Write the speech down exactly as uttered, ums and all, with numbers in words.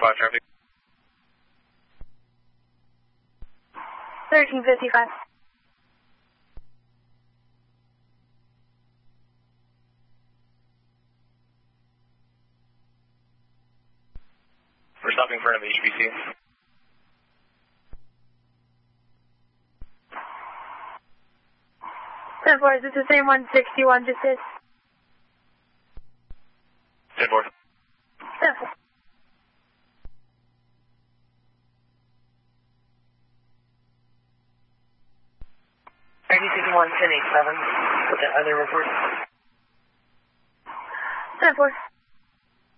five traffic. thirteen fifty-five. We're stopping in front of H B C. ten four, is it the same one sixty-one just is? ten four. ten four. ninety-six one ten eight seven. What's that other report? ten four.